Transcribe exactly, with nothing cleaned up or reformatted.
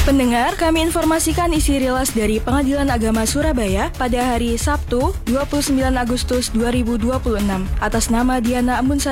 Pendengar, kami informasikan isi rilis dari Pengadilan Agama Surabaya pada hari Sabtu, dua puluh sembilan Agustus dua ribu dua puluh enam atas nama Diana Embun